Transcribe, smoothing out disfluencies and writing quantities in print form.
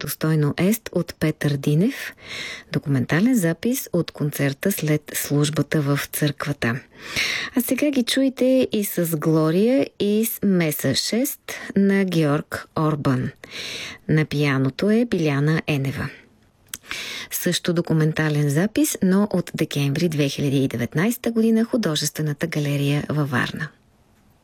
Достойно ест от Петър Динев. Документален запис от концерта след службата в църквата. А сега ги чуйте и с Глория и с Меса 6 на Георг Орбан. На пианото е Биляна Енева. Също документален запис, но от декември 2019 година, Художествената галерия във Варна.